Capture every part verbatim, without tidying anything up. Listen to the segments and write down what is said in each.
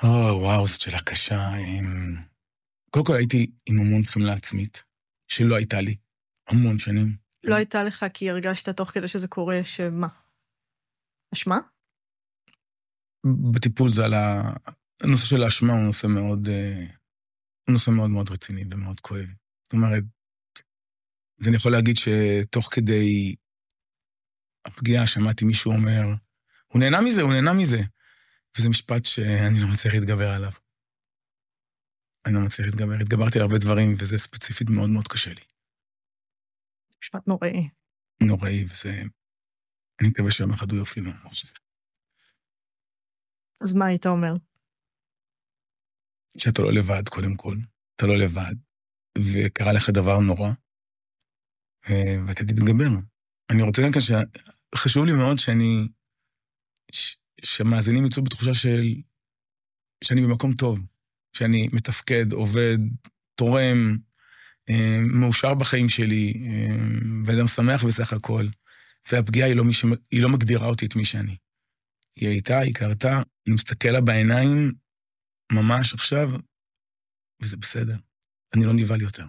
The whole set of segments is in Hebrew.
או, וואו, זאת שאלה קשה. קודם כל הייתי עם המון חמלה עצמית, שלא הייתה לי המון שנים. לא הייתה לך כי הרגשת תוך כדי שזה קורה, שמה? אשמה? בטיפול זה על ה... הנושא של האשמה הוא נושא מאוד, הוא נושא מאוד מאוד רציני ומאוד כואב. זאת אומרת, אז אני יכול להגיד שתוך כדי הפגיעה שמעתי מישהו אומר, הוא נהנה מזה, הוא נהנה מזה. וזה משפט שאני לא מצליח להתגבר עליו. אני לא מצליח להתגבר, התגברתי על הרבה דברים, וזה ספציפית מאוד מאוד קשה לי. משפט נוראי. נוראי, וזה... אני מקווה שיום אחד הוא יופלי מהמוח. אז מה היית אומר? שאתה לא לבד, קודם כל. אתה לא לבד, וקרה לך דבר נורא, ואתה תתגבר. אני רוצה גם כאן שחשוב לי מאוד שאני... ש... שהמאזינים יצאו בתחושה של... שאני במקום טוב, שאני מתפקד, עובד, תורם, מאושר בחיים שלי, ואדם שמח בסך הכל, והפגיעה היא לא, ש... היא לא מגדירה אותי את מי שאני. היא הייתה, היא קרתה, אני מסתכל לה בעיניים ממש עכשיו, וזה בסדר. אני לא נבהל יותר.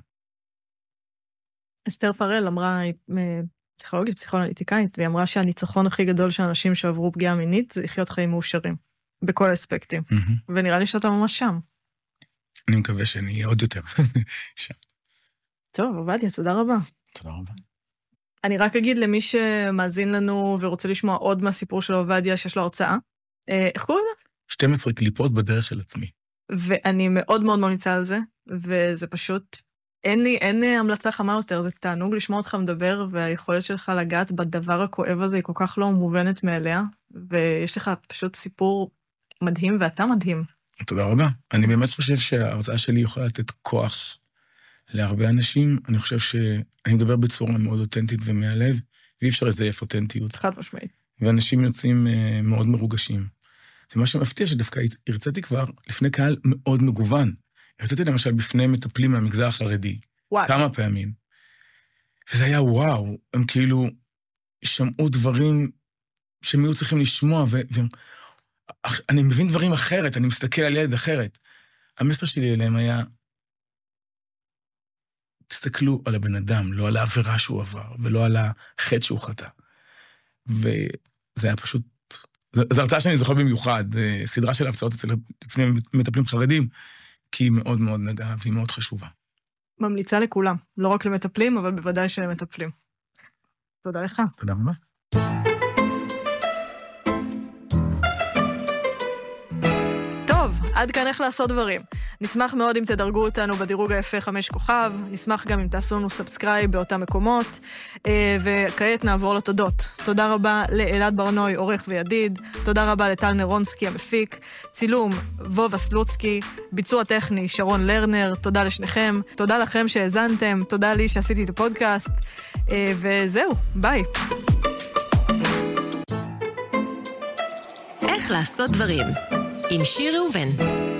אסתר פרל אמרה, פסיכולוגית, פסיכואנליטיקאית, והיא אמרה שהניצחון הכי גדול של אנשים שעברו פגיעה מינית, זה לחיות חיים מאושרים, בכל האספקטים. Mm-hmm. ונראה לי שאתה ממש שם. אני מקווה שאני אהיה עוד יותר שם. טוב, עובדיה, תודה רבה. תודה רבה. אני רק אגיד למי שמאזין לנו ורוצה לשמוע עוד מהסיפור של עובדיה שיש לו הרצאה. איך קוראים לה? שתים עשרה קליפות בדרך של עצמי. ואני מאוד מאוד ממליצה על זה, וזה פשוט, אין לי, אין המלצה חמה יותר, זה תענוג לשמוע אותך מדבר, והיכולת שלך לגעת בדבר הכואב הזה היא כל כך לא מובנת מאליה, ויש לך פשוט סיפור מדהים, ואתה מדהים. תודה רבה. אני באמת חושב שההרצאה שלי יכולה לתת כוח להרבה אנשים. אני חושב שאני מדבר בצורה מאוד אותנטית ומהלב, ואי אפשר לזייף אותנטיות. חד משמעית. ואנשים יוצאים מאוד מרוגשים. ומה שמפתיע שדווקא הרציתי כבר לפני קהל מאוד מגוון. הרציתי למשל בפני מטפלים מהמגזר החרדי. וואו. כמה פעמים. וזה היה וואו, הם כאילו שמעו דברים שהם היו צריכים לשמוע, ואני מבין דברים אחרת, אני מסתכל על ילד אחרת. המסר שלי אליהם היה, תסתכלו על הבן אדם, לא על העבירה שהוא עבר, ולא על החטא שהוא חטא. וזה היה פשוט, זו הרצאה שאני זוכר במיוחד, סדרה של הרצאות אצל לפני מטפלים חרדים, כי היא מאוד מאוד נגעה, והיא מאוד חשובה. ממליצה לכולם, לא רק למטפלים, אבל בוודאי שלמטפלים. תודה לך. תודה רבה. טוב, עד כאן איך לעשות דברים. נשמח מאוד אם תדרגו אותנו בדירוג היפה חמש כוכב, נשמח גם אם תעשו לנו סאבסקרייב באותם מקומות, וכעת נעבור לתודות. תודה רבה לאלעד ברנוי, עורך וידיד, תודה רבה לטל נרונסקי המפיק, צילום וובה סלוצקי, ביצוע טכני שרון לרנר, תודה לשניכם, תודה לכם שהאזנתם, תודה לי שעשיתי את הפודקאסט, וזהו, ביי. איך לעשות דברים עם שיר ראובן.